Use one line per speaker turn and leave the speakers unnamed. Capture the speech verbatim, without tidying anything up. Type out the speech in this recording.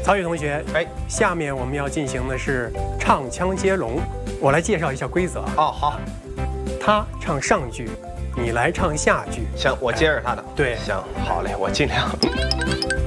曹宇同学，
哎，
下面我们要进行的是唱腔接龙，我来介绍一下规则。
哦，好，
他唱上句，你来唱下句。
行，我接着他的。
对，
行，好嘞，我尽量。